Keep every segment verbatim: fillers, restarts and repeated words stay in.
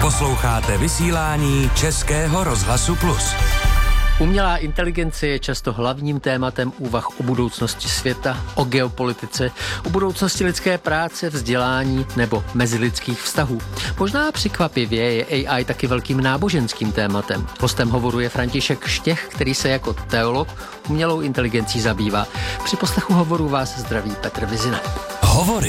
Posloucháte vysílání Českého rozhlasu Plus. Umělá inteligence je často hlavním tématem úvah o budoucnosti světa, o geopolitice, o budoucnosti lidské práce, vzdělání nebo mezilidských vztahů. Možná překvapivě je A I taky velkým náboženským tématem. Hostem hovoru je František Štěch, který se jako teolog umělou inteligencí zabývá. Při poslechu hovoru vás zdraví Petr Vizina. Hovory.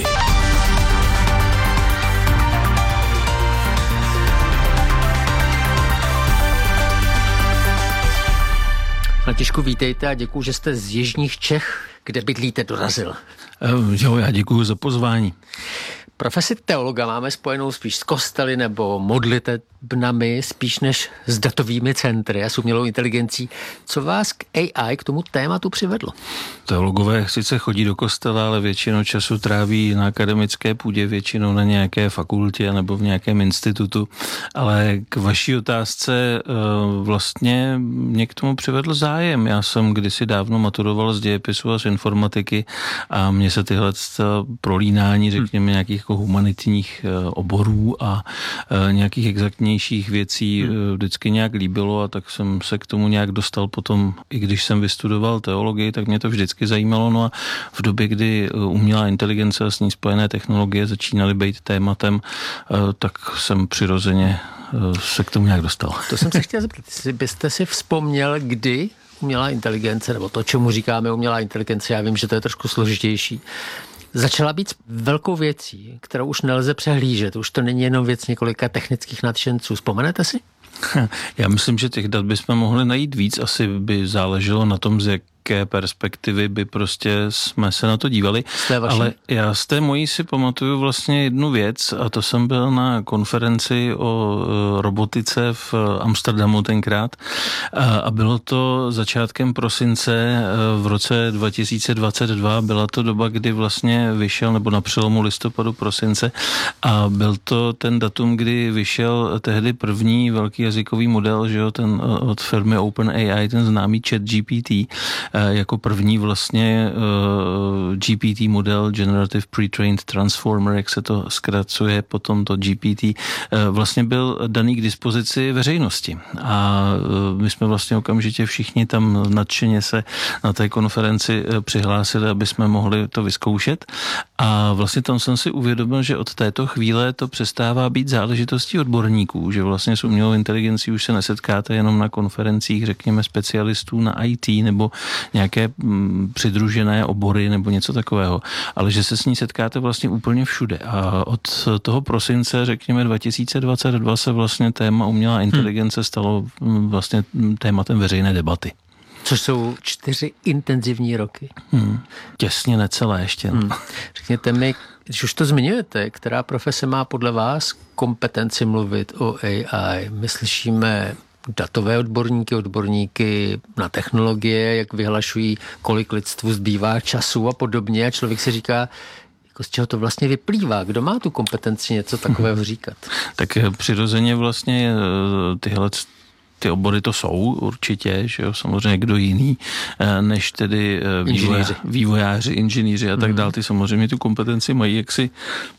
Františku, vítejte a děkuji, že jste z jižních Čech, kde bydlíte, dorazil. Jo, já děkuji za pozvání. Profesi teologa máme spojenou spíš s kostely nebo modlitebnami, spíš než s datovými centry a s umělou inteligencí. Co vás k A I, k tomu tématu přivedlo? Teologové sice chodí do kostela, ale většinou času tráví na akademické půdě, většinou na nějaké fakultě nebo v nějakém institutu. Ale k vaší otázce vlastně mě k tomu přivedl zájem. Já jsem kdysi dávno maturoval z dějepisu a z informatiky a mně se tyhle prolínání, řekněme, nějakých jako humanitních oborů a nějakých exaktnějších věcí vždycky nějak líbilo a tak jsem se k tomu nějak dostal potom, i když jsem vystudoval teologii, tak mě to vždycky zajímalo. No a v době, kdy umělá inteligence a s ní spojené technologie začínaly být tématem, tak jsem přirozeně se k tomu nějak dostal. To jsem se chtěl zeptat, jestli byste si vzpomněl, kdy umělá inteligence, nebo to, čemu říkáme umělá inteligence, já vím, že to je trošku složitější, začala být velkou věcí, kterou už nelze přehlížet. Už to není jenom věc několika technických nadšenců. Vzpomenete si? Já myslím, že těch dat bychom mohli najít víc. Asi by záleželo na tom, z jaké perspektivy by prostě jsme se na to dívali. Ale já z té mojí si pamatuju vlastně jednu věc a to jsem byl na konferenci o robotice v Amsterdamu tenkrát a bylo to začátkem prosince v roce dva tisíce dvacet dva. Byla to doba, kdy vlastně vyšel, nebo na přelomu listopadu prosince a byl to ten datum, kdy vyšel tehdy první velký jazykový model, že jo, ten od firmy OpenAI, ten známý ChatGPT, jako první vlastně G P T model, Generative Pre-trained Transformer, jak se to zkracuje, potom to G P T, vlastně byl daný k dispozici veřejnosti. A my jsme vlastně okamžitě všichni tam nadšeně se na té konferenci přihlásili, aby jsme mohli to vyzkoušet. A vlastně tam jsem si uvědomil, že od této chvíle to přestává být záležitostí odborníků, že vlastně s umělou inteligencí už se nesetkáte jenom na konferencích, řekněme, specialistů na I T nebo nějaké přidružené obory nebo něco takového, ale že se s ní setkáte vlastně úplně všude. A od toho prosince, řekněme, dva tisíce dvacet dva se vlastně téma umělá inteligence stalo vlastně tématem veřejné debaty. Což jsou čtyři intenzivní roky. Hmm. Těsně necelé ještě. Hmm. Řekněte mi, když už to zmiňujete, která profese má podle vás kompetenci mluvit o A I? My slyšíme datové odborníky, odborníky na technologie, jak vyhlašují, kolik lidstvu zbývá času a podobně. A člověk si říká, jako z čeho to vlastně vyplývá? Kdo má tu kompetenci něco takového říkat? Tak přirozeně vlastně tyhle ty obory to jsou určitě, že jo, samozřejmě kdo jiný, než tedy inženýři, vývojáři, inženýři a tak dál. Ty samozřejmě tu kompetenci mají jaksi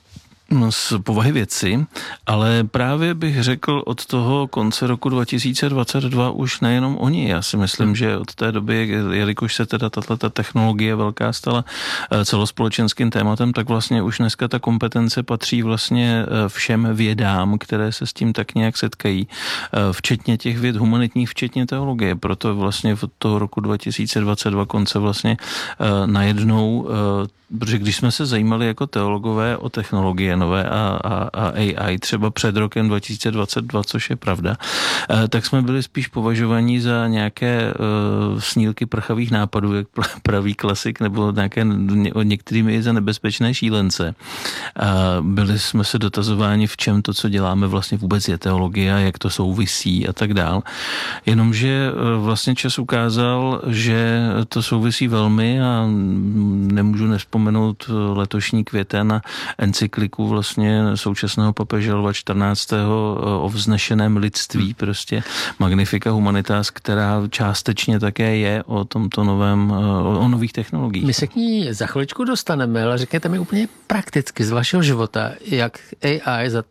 z povahy věci, ale právě bych řekl od toho konce roku dva tisíce dvacet dva už nejenom oni. Já si myslím, že od té doby, jelikož se teda tato technologie velká stala celospolečenským tématem, tak vlastně už dneska ta kompetence patří vlastně všem vědám, které se s tím tak nějak setkají, včetně těch věd humanitních, včetně teologie. Proto vlastně od toho roku dva tisíce dvacet dva konce vlastně najednou, protože když jsme se zajímali jako teologové o technologie nové a, a, a A I třeba před rokem dva tisíce dvacet dva, což je pravda, tak jsme byli spíš považovaní za nějaké uh, snílky prchavých nápadů, jak pravý klasik, nebo nějaké některými i za nebezpečné šílence. A byli jsme se dotazováni, v čem to, co děláme, vlastně vůbec je teologie, jak to souvisí a tak dál. Jenomže vlastně čas ukázal, že to souvisí velmi a nemůžu nevzpomenout letošní květen na encykliku vlastně současného papeže Lva čtrnáctého o vznešeném lidství, prostě Magnifica Humanitas, která částečně také je o tomto novém, o, o nových technologiích. My se k ní za chviličku dostaneme, ale řekněte mi úplně prakticky z vašeho života, jak A I za